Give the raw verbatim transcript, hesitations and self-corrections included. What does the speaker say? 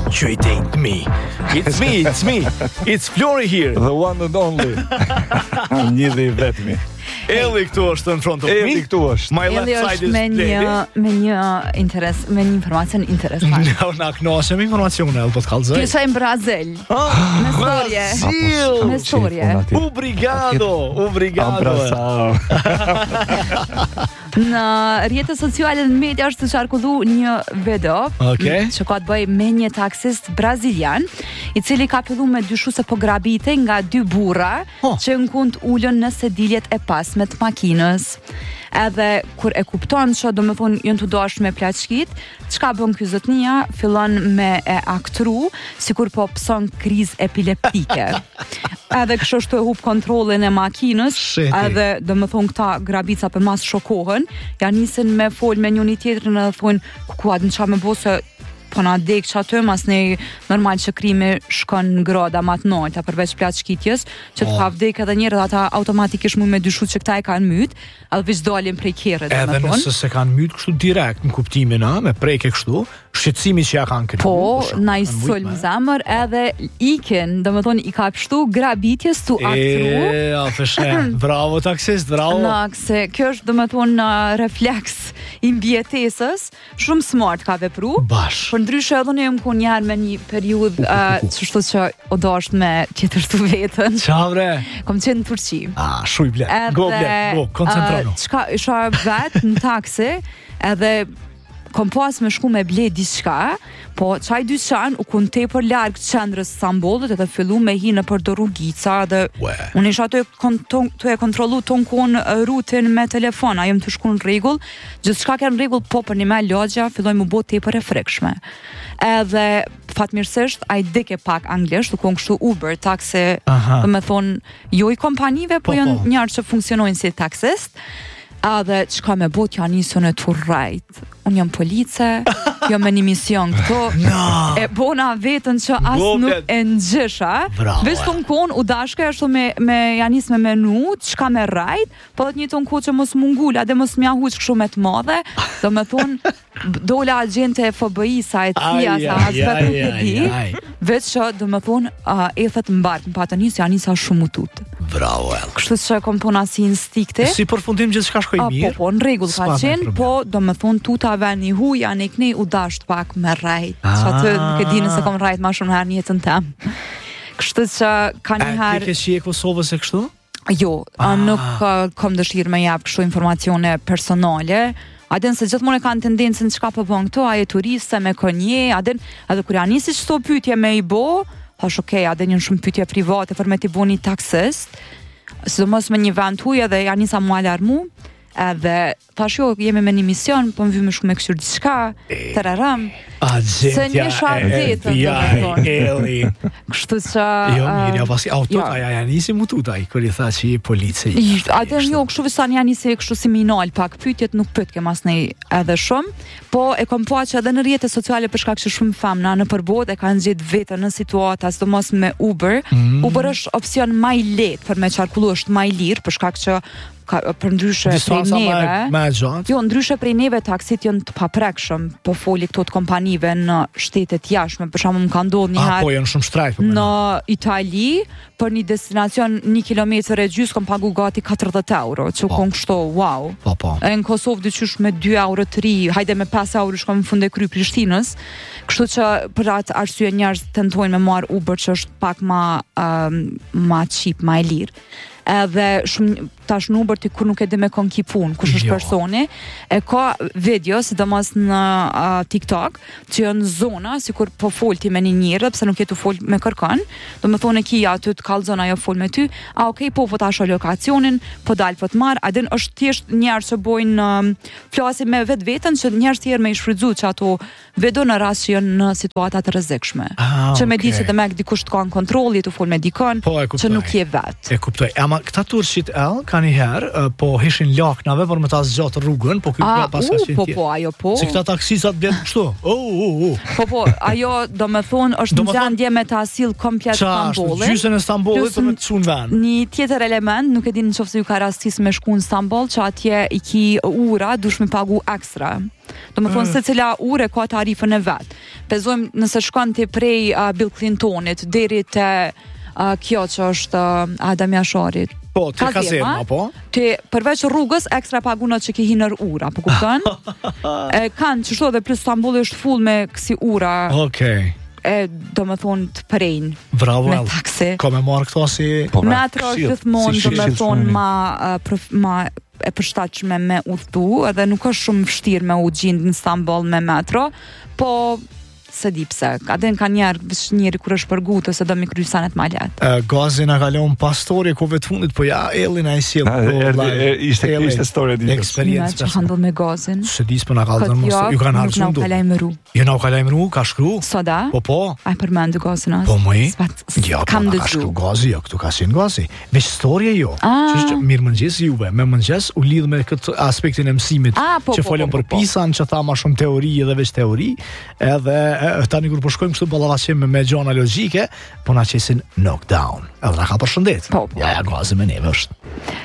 Që it ain't me. It's me, it's me. It's Flori here. The one and only. Një dhe i vetmi. Elli këtu është në front of me. Elli këtu është. My Elli left është side is me një Lady. me një interes, me një informacion interesant. No, na knoqem informacione, po të kallëzoj. Ky është në Brazil. Me storje. Brazil. Me storje. Obrigado, obrigado. Në rrjetet sociale dhe media është të qarkullu një video okay. që ka të bëj me një taksist brazilian, i cili ka fillu me dyshu se po grabite nga dy burra oh. që në kund ullën në sediljet e pasme të makinës. Edhe kur e kupton që do me thonë jënë të dosh me plaçkit, çka bën ky zotnia, fillon me e aktru sikur po pëson kriz epileptike. Edhe kështu është e hub kontrollin e makinës, Sheti. edhe do me thonë këta grabica për mas shokohen, ja nisin me fol me njëri tjetrin edhe thonë ku atë në qa me bo se po na dek që aty, mas ne normal që krimi shkon në grada ma të nolta përveç plaçkitjes, që të Oh. ka vdek edhe njerë dhe ata automatikisht mu me dyshu që këta e kanë myt, edhe veç dalin prej kjerët, dhe Edhe me thonë. nëse se kanë myt kështu direkt në kuptimin, a, me preke kështu, shqetësimi që ja kanë kriju. Po, shumë, na i kanë sulm mujt me. zamër edhe ikin, dhe me thonë i ka pështu grabitjes tu aktru. E, a fëshe, bravo taksist, bravo. Në se kjo është dhe me thonë uh, refleks i mbjetesës, shumë smart ka vepru. Bash. Për ndryshe edhe ne jëmë ku njerë me një periud uh, që shtu që o dasht me qëtërstu vetën. Qa bre? Kom qenë në Turqi. A, shuj ble, go ble, go, koncentrano. uh, Qka isha vetë në taksi, edhe kom pas me shku me ble diçka, po qaj dyqan u kun tepër larg qendrës Stambollit edhe fillu me hi në për Dorugica dhe Ue. unë isha të e, konton, të e kontrolu ton kon rutin me telefon, a jem të shku në rregull, gjithë shka kërë në rregull, po për një me logja filloj mu bo tepër e frikshme. Edhe fatmirësisht a i dike pak anglisht, u kon kështu Uber, taksi, dhe me thonë, jo i kompanive, po, Po, janë po. njarë që funksionojnë si taksist, edhe qka me bot ja nisën e të rajt. Unë jam police, jam me një mision këto, No. e bona vetën që as Go, nuk blet. e ngjësha. Bravo, Veç të më konë, u dashka ashtu me, me janis me menu, qka me rajt, po dhe një të në kohë që mos mungula dhe mos mja huq kështu me të madhe, do me thonë, dola agjente e F B I sa e tia, Aj, sa aj, as vetë nuk e aj, di, aj, aj. veç që do me thonë, uh, e thët mbartë, në patanis, janisa shumë utut. Bravo, El. Kështu që kom puna si instikte. Si përfundim gjithë shka shkoj A, mirë? po, po, në rregull ka S'ka qenë, problem. po, do me thonë, tuta veni hu, janë e këni u dasht pak me rajt. Që atë nuk e di nëse kom rajt ma shumë herë një jetën tem. Kështu që ka një E, herë... ti ke qie Kosovës e kështu? Jo, a, nuk uh, kom dëshirë me jap kështu informacione personale. A den se gjithmonë e kanë tendencën çka po bën këto, a je turiste me konje, a den edhe kur ja nisi çto pyetje me i bo, thash okay, a den një shumë pyetje private për me t'i bëni taksist. Sidomos me një vend huj edhe ja nisa mu alarmu. Edhe thash jo, jemi me një mision, po më vy me shumë me këshur diçka, tërërëm. Se Agentja një shak e vetën, F B do me I, thonë. Elli. Kështu që Jo, mirë, ja pasi autot, jo. aja ja nisi mututaj, kër i tha që i polici. A dhe jo, kështu visan janë nisi kështu si minal pak, pyetjet nuk pyet ke mas nej edhe shumë, po e kom pa që edhe në rrjetet sociale për shkak që shumë femna në përbot e kanë gjetë vetën në situata, sidomos me Uber. Mm. Uber është opsion më i lehtë për me qarkullu, është më i lirë për shkak që ka, për ndryshe prej Distanca neve. me, me gjatë. Jo, ndryshe prej neve taksit janë të paprekshëm, po foli këto të kompanive në shtetet jashtme, për shkakun më ka ndodhur një Ah, herë po, janë shumë shtrajt. Po, në Itali për një destinacion një kilometër e gjys kom pagu gati katërdhjetë euro, që Po. kom kështu, wow. Po, po. E në Kosovë dyqysh me dy euro të ri, hajde me pesë euro shkom në fund e kry Prishtinës, kështu që për atë arsye njerëz tentojnë me marr Uber që është pak ma, um, ma cheap, ma e lirë. Edhe shumë tash në Uber ti kur nuk e di me kon ki pun, kush është Jo. personi, e ka video, sidomos në uh, TikTok, që janë zona, sikur po folti me një njerë, pse nuk je tu fol me kërkon, do me thonë ki aty të kallzon ajo fol me ty, a okej, po po tash lokacionin, po dal po të marr, a den është thjesht njerëz që bojnë um, flasin me vetveten që njerëz tjerë me i shfrytzu që ato vedo në rast që janë në situata të rrezikshme. Ah, që me di okay. se të me dikush të ka në kontroll, je tu fol me dikon, Po, e kuptoj. që nuk je vet. E kuptoj. Ama ama këta turqit ell kanë një herë, uh, po hishin laknave për me ta zgjatë rrugën, po ky A, pas u, ka qenë po tjetër. po, ajo po. Se këta taksisat blen kështu. Oh, oh, oh. Po po, ajo do me thonë është Do në me thonë- gjendje me ta sill komplet Çfarë, Stambollin. gjysën e Stambollit Plus për me të çunë vend. Një tjetër element, nuk e di nëse ju ka rastis me shku në Stamboll, që atje i ki ura, dush me pagu ekstra. Do me thonë Mm. se cila ure ka tarifën e vet. Pezojmë nëse shkon ti prej uh, Bill Clintonit deri te uh, kjo që është uh, Adam Jasharit. Po, te kazema, po. Ti përveç rrugës ekstra pagunat që ke hinër ura, po kupton? e kanë çështo dhe plus Stambolli është full me kësi ura. Okej. E do me thonë të prejnë Bravo, me El. taksi. Ka me marrë këto si... Po, pra, Metro është këshill, gjithmonë si do me këshill thonë shmoni. ma, uh, prof, ma e përshtatshme me udhëtu, edhe nuk është shumë vështirë me u gjindë në Stamboll me metro, po se di pse. Ka den ka njerë vësh njeri kur është përgut ose do mi kry sanet ma letë. Uh, gazi na kalon pastori kove të fundit, po ja Ellin ai sjell. Ah, po, erdhi, vllai, e, ishte- Elli, ishte storia e ditës. Nga Eksperiencë që handol me gazin. Se dis po na ka dhënë Këtë mos, ju kanë javë nuk harxhu na u ndu. ka lajmëru. Jo na u ka lajmëru, ka shkru. Soda? Po po. A e përmendu gazin as? Po mëj. S'pat- Jo, po kam na ka shkru dëgju. gazi, jo, këtu ka qenë gazi. Veç storje jo. Ah. Ç'është mirëmëngjes juve. Me mëngjes u lidh me këtë aspektin e mësimit Ah, po, që po, folën po, për po, po. pisan, që tha ma shumë teori edhe veç teori, edhe e, tani kur po shkojmë kështu ballavaçim me, me gjona logjike, po na qesin knockdown. Edhe na ka përshëndet. Po, po. Ja, ja, gazi me neve është.